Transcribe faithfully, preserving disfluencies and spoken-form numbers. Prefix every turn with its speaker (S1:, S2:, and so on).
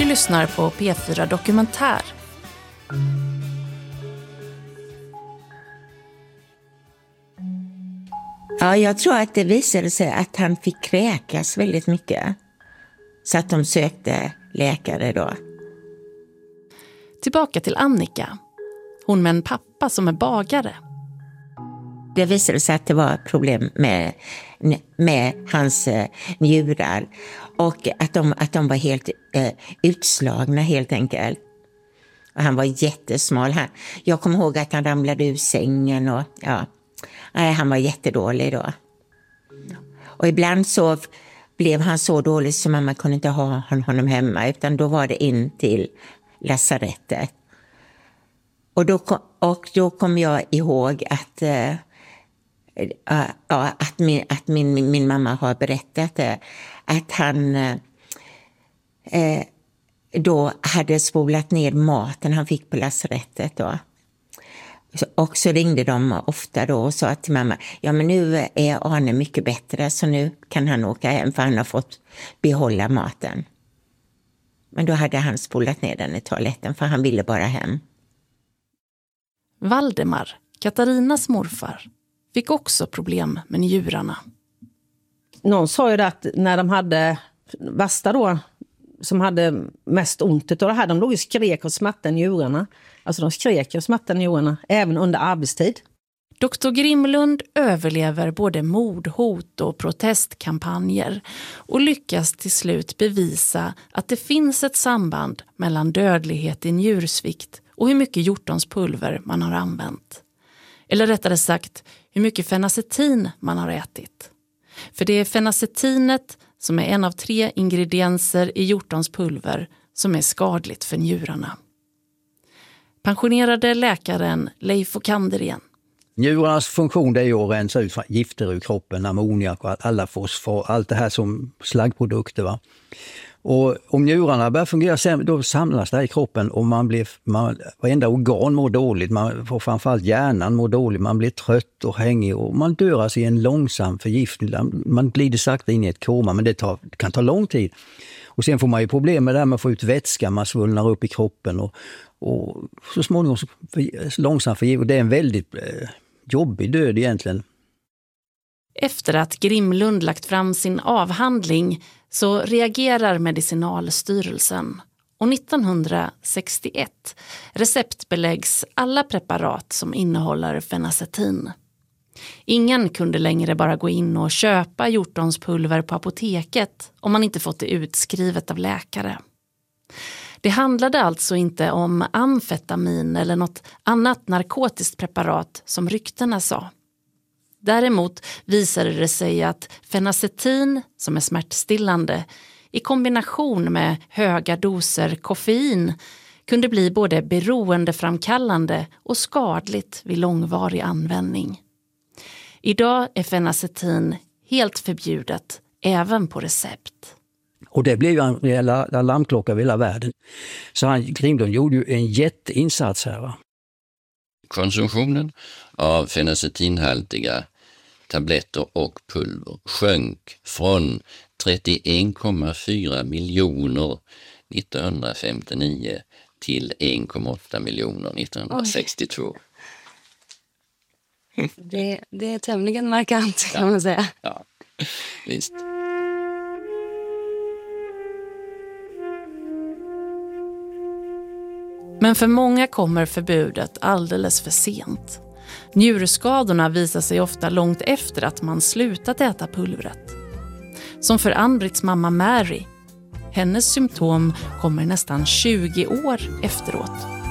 S1: Du lyssnar på P fyra Dokumentär.
S2: Ja, jag tror att det visade sig att han fick kräkas väldigt mycket. Så att de sökte läkare då.
S1: Tillbaka till Annika. Hon med en pappa som är bagare.
S2: Det visade sig att det var problem med, med hans eh, njurar. Och att de, att de var helt eh, utslagna helt enkelt. Och han var jättesmal. Han, jag kommer ihåg att han ramlade ur sängen. Och, ja, nej, han var jättedålig då. Och ibland så blev han så dålig så mamma kunde inte ha honom hemma. Utan då var det in till lasarettet. Och då, och då kom jag ihåg att... Eh, Ja, att, min, att min, min mamma har berättat det. Att han eh, då hade spolat ner maten han fick på lasarettet då. Och så ringde de ofta då och sa till mamma, ja men nu är Arne mycket bättre så nu kan han åka hem för han har fått behålla maten. Men då hade han spolat ner den i toaletten för han ville bara hem.
S1: Valdemar, Katarinas morfar, fick också problem med njurarna.
S3: Någon sa ju det att när de hade värsta då, som hade mest ont utav det här, de låg och skrek och smärta i njurarna. Alltså de skrek och smärta i njurarna, även under arbetstid.
S1: doktor Grimlund överlever både mordhot och protestkampanjer och lyckas till slut bevisa att det finns ett samband mellan dödlighet i njursvikt och hur mycket hjortonspulver man har använt. Eller rättare sagt, hur mycket fenacetin man har ätit. För det är fenacetinet som är en av tre ingredienser i hjortonspulver som är skadligt för njurarna. Pensionerade läkaren Leif Okander igen.
S4: Njurarnas funktion är ju att rensa ut gifter ur kroppen, ammoniak och alla fosfor, allt det här som slaggprodukter va. Och om njurarna börjar fungera sämre, då samlas det här i kroppen och man blir, man, varenda organ mår dåligt, man får framförallt hjärnan mår dåligt, man blir trött och hängig och man dör alltså i en långsam förgiftning. Man glider sakta in i ett koma men det, tar, det kan ta lång tid. Och sen får man ju problem med det här med att få ut vätska, man svullnar upp i kroppen och, och så småningom så för, långsamt förgiftning. Och det är en väldigt eh, jobbig död egentligen.
S1: Efter att Grimlund lagt fram sin avhandling så reagerar Medicinalstyrelsen och nittonhundrasextioett receptbeläggs alla preparat som innehåller fenacetin. Ingen kunde längre bara gå in och köpa hjortonspulver på apoteket om man inte fått det utskrivet av läkare. Det handlade alltså inte om amfetamin eller något annat narkotiskt preparat som ryktena sa. Däremot visade det sig att fenacetin, som är smärtstillande, i kombination med höga doser koffein kunde bli både beroendeframkallande och skadligt vid långvarig användning. Idag är fenacetin helt förbjudet, även på recept.
S4: Och det blev ju en rejäl alarmklocka över hela världen. Så han, Grimlund gjorde ju en jätteinsats här va.
S5: Konsumtionen av fenacetinhaltiga tabletter och pulver sjönk från trettioen komma fyra miljoner nittonhundrafemtionio till en komma åtta miljoner nittonhundrasextiotvå.
S6: Det, det är tämligen markant kan ja. man säga.
S5: Ja, visst.
S1: Men för många kommer förbudet alldeles för sent. Njurskadorna visar sig ofta långt efter att man slutat äta pulvret. Som för Ann-Britts mamma Mary. Hennes symptom kommer nästan tjugo år efteråt.